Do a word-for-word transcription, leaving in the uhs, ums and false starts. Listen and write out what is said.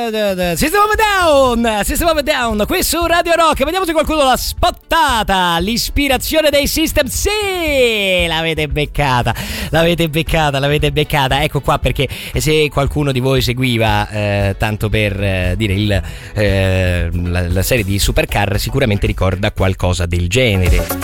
System of a Down, System of a Down, qui su Radio Rock. Vediamo se qualcuno l'ha spottata. L'ispirazione dei System, sì, l'avete beccata, l'avete beccata, l'avete beccata. Ecco qua perché se qualcuno di voi seguiva, eh, tanto per eh, dire il, eh, la, la serie di Supercar, sicuramente ricorda qualcosa del genere.